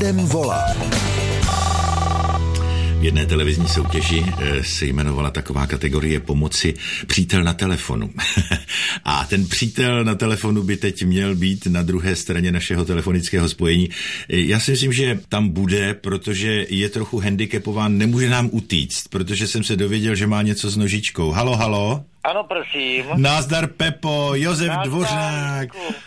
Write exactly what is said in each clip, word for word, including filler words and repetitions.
Tandem volá. V jedné televizní soutěži se jmenovala taková kategorie pomoci přítel na telefonu. A ten přítel na telefonu by teď měl být na druhé straně našeho telefonického spojení. Já si myslím, že tam bude, protože je trochu handicapován, nemůže nám utíct, protože jsem se dověděl, že má něco s nožičkou. Halo, halo? Ano, prosím. Názdar Pepo, Josef Názdar, Dvořák.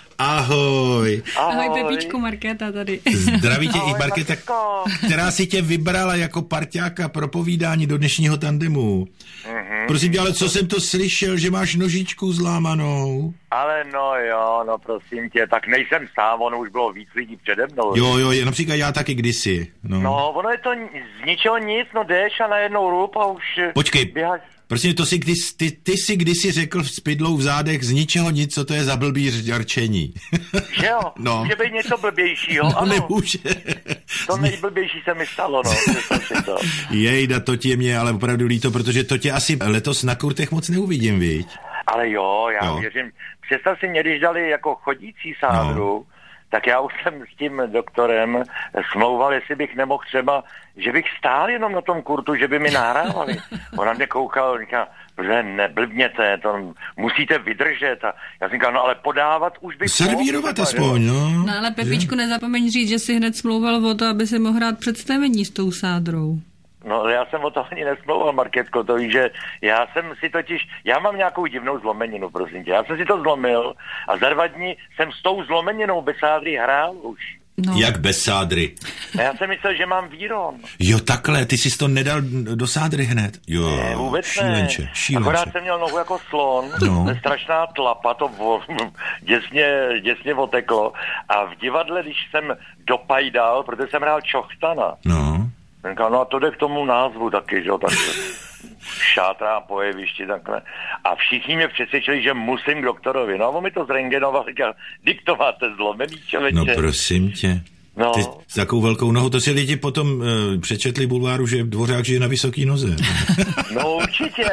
Ahoj. Ahoj, Ahoj Pepičku, Markéta tady. Zdraví tě. Ahoj, i Markéta, Markétko. Která si tě vybrala jako parťáka pro povídání do dnešního tandemu. Mm-hmm. Prosím tě, ale co jsem to slyšel, že máš nožičku zlámanou? Ale no jo, no prosím tě, tak nejsem sám, ono už bylo víc lidí přede mnou. Jo, jo, například já taky kdysi. No, no ono je to z ničeho nic, no jdeš a najednou rup a už... Počkej. Běháš. Prostě to si, ty, ty, ty si kdysi řekl s pidlou v zádech z ničeho nic, co to je za blbý rčení. Že jo? No. Může být něco blbějšího, no, ano. Nemůže. To nejblbější se mi stalo, no. To. Jejda, to tě mě ale opravdu líto, protože to tě asi letos na kurtech moc neuvidím, viď? Ale jo, já jo. věřím. Představ si mě, když dali jako chodící sádru, no. Tak já už jsem s tím doktorem smlouval, jestli bych nemohl třeba, že bych stál jenom na tom kurtu, že by mi nahrávali. On na mě koukal, říká, že neblbněte, to musíte vydržet. A já jsem říkal, no ale podávat už bych... Servírovat aspoň, no. No ale Pepičku, nezapomeň říct, že si hned smlouval o to, aby si mohl hrát představení s tou sádrou. No já jsem o to ani nesmlouval, Markétko, to víš, že já jsem si totiž, já mám nějakou divnou zlomeninu, prosím tě, já jsem si to zlomil a za dva dny jsem s tou zlomeninou bez sádry hrál už. No. Jak bez sádry? A já jsem myslel, že mám víron. Jo, takhle, ty jsi to nedal do sádry hned. Jo, ne, vůbec šílenče, ne. šílenče. Akorát jsem měl nohu jako slon, no. Strašná tlapa, to vo, děsně, děsně oteklo. A v divadle, když jsem dopajdal, protože jsem hrál Čochtana, no. Říkal, no a to jde k tomu názvu taky, že jo, tak šátrá po jevišti takhle. A všichni mě přesvědčili, že musím k doktorovi. No a on mi to zrengenoval, říkal, diktováte zlomený člověče. No prosím tě. No. Ty s takovou velkou nohou, to si lidi potom uh, přečetli bulváru, že Dvořák žije na vysoký noze. No určitě.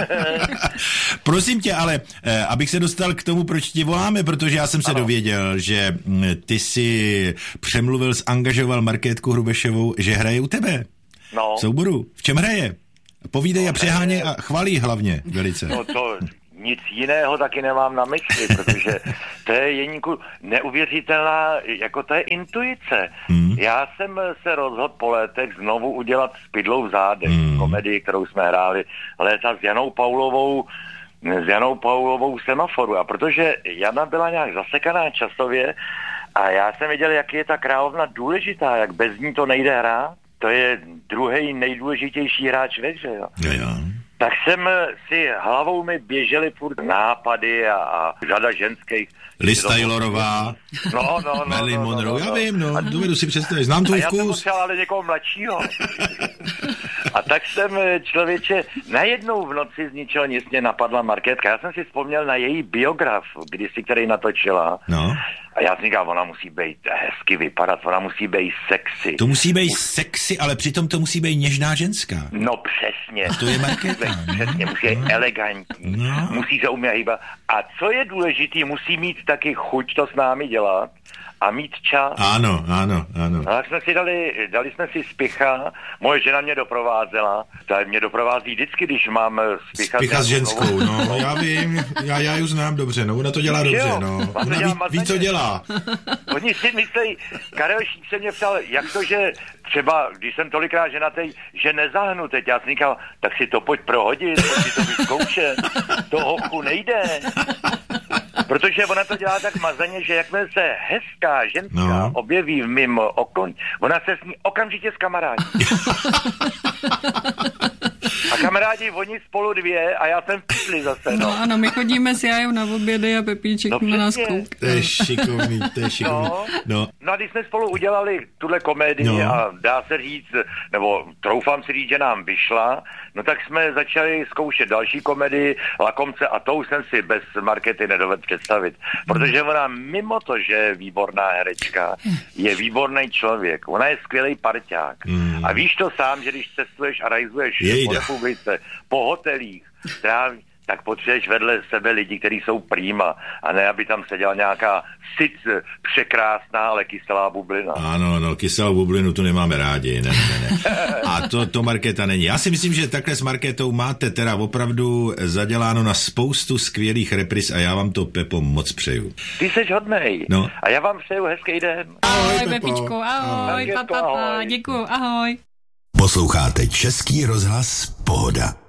Prosím tě, ale uh, abych se dostal k tomu, proč ti voláme, protože já jsem se ano. dověděl, že uh, ty si přemluvil, zangažoval Markétku Hrubešovou, že hraje u tebe. No. V souboru. V čem hraje? Povídej no, a přeháně a chvalí hlavně velice. No to... Nic jiného taky nemám na mysli, protože to je Jeníku neuvěřitelná, jako to je intuice. Hmm. Já jsem se rozhodl po letech znovu udělat s pidlou v zádech, hmm. komedii, kterou jsme hráli léta s Janou Paulovou, s Janou Paulovou Semaforu. A protože Jana byla nějak zasekaná časově a já jsem viděl, jak je ta královna důležitá, jak bez ní to nejde hrát. To je druhý nejdůležitější hráč ve hře, jo. Jo, jo. Tak jsem si hlavou mi běžely furt nápady a, a řada ženských. Liz Taylorová. No, no, no. Marilyn no, no, Monroe, no, já no. vím, no, dovedu si představit, znám tvůj vkus. Já jsem potřeboval ale někoho mladšího. A tak jsem, člověče, najednou v noci z ničeho nic mě napadla Markétka. Já jsem si vzpomněl na její biograf, kdysi, který natočila. No. A já jsem říkal, ona musí být hezky vypadat, ona musí být sexy. To musí být sexy, ale přitom to musí být něžná ženská. No přesně. A to je Markéta. Přesně, musí být elegantní, no. musí se umět hýbat. A co je důležitý, musí mít taky chuť to s námi dělat a mít čas. Ano, ano, ano. No, tak jsme si dali, dali jsme si Spicha, moje žena mě doprovázela, ta mě doprovází vždycky, když mám Spicha. Spicha s ženskou, no, no, já vím, já, já ji znám dobře, no, ona to dělá dobře, jo, no, ona ví, ví, co dělá. Oni si myslí, Karel Šík se mě ptal, jak to, že třeba, když jsem tolikrát ženatej, že nezahnu teď, já jsem říkal, tak si to pojď prohodit, pojď si to vyzkoušet, to hochu nejde. Protože ona to dělá tak mazaně, že jakmile se hezká ženská no. objeví v mým okolí, ona se s ní okamžitě zkamarádí. A kamarádi, oni spolu dvě a já jsem v pytli zase. No, no ano, my chodíme s Jájou na obědy a Pepíček no, na nás kouká. To je šikovný, to je šikovný. No, no. no a když jsme spolu udělali tuhle komedii no. a dá se říct, nebo troufám si říct, že nám vyšla, no tak jsme začali zkoušet další komedii, Lakomce, a to už jsem si bez Markety nedovedl představit. Protože ona mimo to, že je výborná herečka, je výborný člověk. Ona je skvělý parťák. Mm. A víš to sám, že když cestuješ a rajzuješ po republice, po hotelích, tráví, tak potřebuješ vedle sebe lidi, kteří jsou prýma, a ne, aby tam seděla nějaká sice překrásná, ale kyselá bublina. Ano, no, kyselou bublinu tu nemáme rádi, ne, ne, ne. A to, to Markéta není. Já si myslím, že takhle s Markétou máte teda opravdu zaděláno na spoustu skvělých repris a já vám to, Pepo, moc přeju. Ty seš hodnej. No. A já vám přeju hezký den. Ahoj, Pepičku, ahoj, ahoj. pa, pa, pa, děkuju, ahoj. Posloucháte Český rozhlas Pohoda.